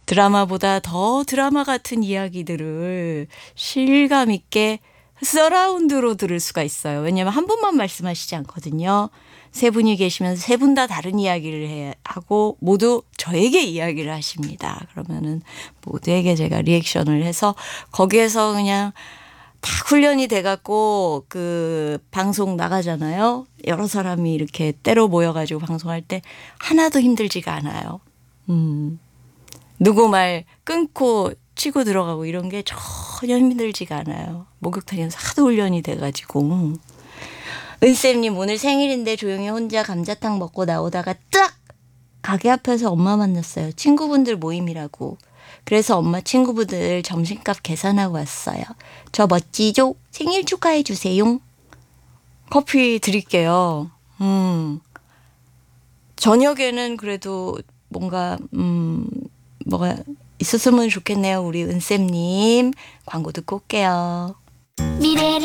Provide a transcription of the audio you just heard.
드라마보다 더 드라마 같은 이야기들을 실감 있게 서라운드로 들을 수가 있어요. 왜냐하면 한 분만 말씀하시지 않거든요. 세 분이 계시면서 세 분 다 다른 이야기를 하고 모두 저에게 이야기를 하십니다. 그러면은 모두에게 제가 리액션을 해서 거기에서 그냥 다 훈련이 돼갖고 그 방송 나가잖아요. 여러 사람이 이렇게 때로 모여가지고 방송할 때 하나도 힘들지가 않아요. 누구 말 끊고 치고 들어가고 이런 게 전혀 힘들지가 않아요. 목욕탕에서 하도 훈련이 돼가지고. 은쌤님 오늘 생일인데 조용히 혼자 감자탕 먹고 나오다가 딱 가게 앞에서 엄마 만났어요. 친구분들 모임이라고. 그래서 엄마 친구분들 점심값 계산하고 왔어요. 저 멋지죠? 생일 축하해 주세요. 커피 드릴게요. 저녁에는 그래도 뭔가 뭐가 있었으면 좋겠네요. 우리 은쌤님. 광고 듣고 올게요. 미래를